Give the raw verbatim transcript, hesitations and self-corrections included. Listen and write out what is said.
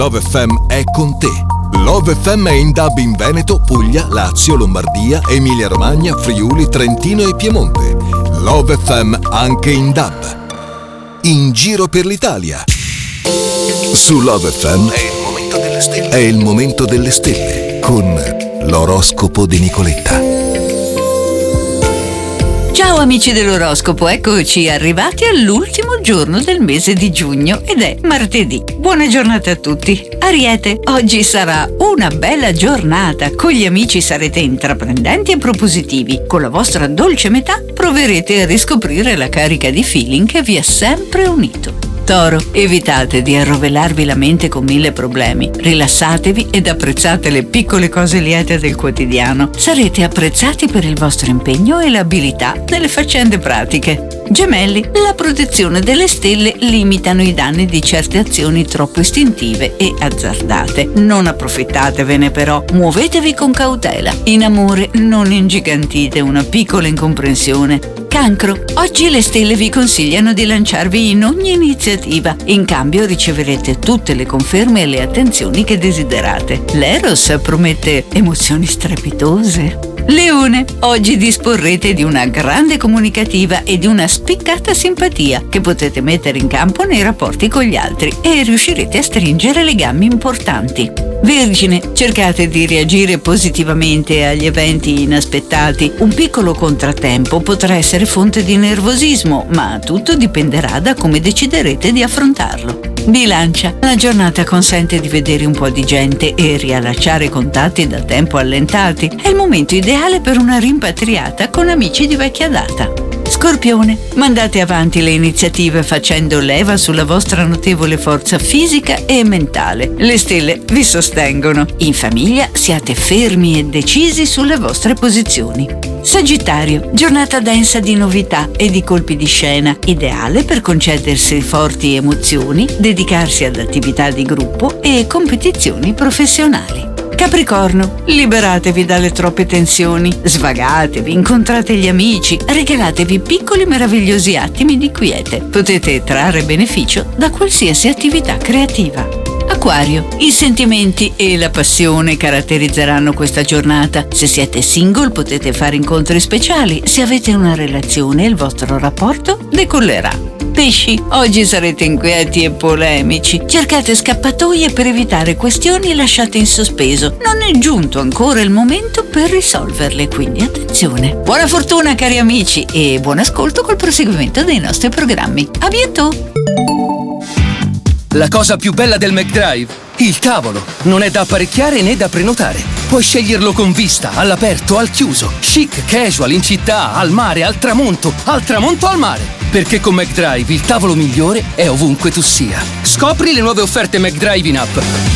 Love F M è con te. Love F M è in D A B in Veneto, Puglia, Lazio, Lombardia, Emilia Romagna, Friuli, Trentino e Piemonte. Love F M anche in D A B. In giro per l'Italia. Su Love F M è il momento delle stelle. È il momento delle stelle con l'oroscopo di Nicoletta. Ciao amici dell'oroscopo, eccoci arrivati all'ultimo giorno del mese di giugno ed è martedì. Buona giornata a tutti. Ariete, oggi sarà una bella giornata. Con gli amici sarete intraprendenti e propositivi. Con la vostra dolce metà proverete a riscoprire la carica di feeling che vi ha sempre unito. Toro, evitate di arrovellarvi la mente con mille problemi. Rilassatevi ed apprezzate le piccole cose liete del quotidiano. Sarete apprezzati per il vostro impegno e l'abilità nelle faccende pratiche. Gemelli, la protezione delle stelle limitano i danni di certe azioni troppo istintive e azzardate. Non approfittatevene però, muovetevi con cautela. In amore non ingigantite una piccola incomprensione. Cancro, oggi le stelle vi consigliano di lanciarvi in ogni iniziativa. In cambio riceverete tutte le conferme e le attenzioni che desiderate. L'Eros promette emozioni strepitose. Leone, oggi disporrete di una grande comunicativa e di una spiccata simpatia che potete mettere in campo nei rapporti con gli altri e riuscirete a stringere legami importanti. Vergine, cercate di reagire positivamente agli eventi inaspettati. Un piccolo contrattempo potrà essere fonte di nervosismo, ma tutto dipenderà da come deciderete di affrontarlo. Bilancia, la giornata consente di vedere un po' di gente e riallacciare contatti da tempo allentati. È il momento ideale per una rimpatriata con amici di vecchia data. Scorpione, mandate avanti le iniziative facendo leva sulla vostra notevole forza fisica e mentale. Le stelle vi sostengono. In famiglia siate fermi e decisi sulle vostre posizioni. Sagittario, giornata densa di novità e di colpi di scena, ideale per concedersi forti emozioni, dedicarsi ad attività di gruppo e competizioni professionali. Capricorno, liberatevi dalle troppe tensioni, svagatevi, incontrate gli amici, regalatevi piccoli meravigliosi attimi di quiete. Potete trarre beneficio da qualsiasi attività creativa. Acquario, i sentimenti e la passione caratterizzeranno questa giornata. Se siete single potete fare incontri speciali, se avete una relazione il vostro rapporto decollerà. Pesci, oggi sarete inquieti e polemici. Cercate scappatoie per evitare questioni lasciate in sospeso. Non è giunto ancora il momento per risolverle, quindi attenzione. Buona fortuna cari amici e buon ascolto col proseguimento dei nostri programmi. A bientôt! La cosa più bella del McDrive? Il tavolo. Non è da apparecchiare né da prenotare. Puoi sceglierlo con vista, all'aperto, al chiuso. Chic, casual, in città, al mare, al tramonto, al tramonto al mare. Perché con McDrive il tavolo migliore è ovunque tu sia. Scopri le nuove offerte McDrive in app.